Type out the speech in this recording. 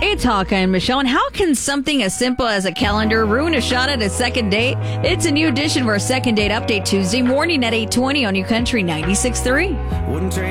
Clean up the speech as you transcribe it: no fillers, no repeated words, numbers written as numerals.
It's Hawkeye and Michelle. And how can something as simple as a calendar ruin a shot at a second date? It's a new edition of our Second Date Update Tuesday morning at 8:20 on your country 96.3.